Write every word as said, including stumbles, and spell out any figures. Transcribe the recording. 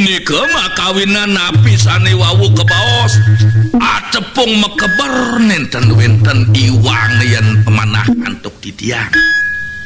Punika makawinan napisane wawu kebaos acepung mekeber nenten wenten iwang yen pemanah antuk didiang.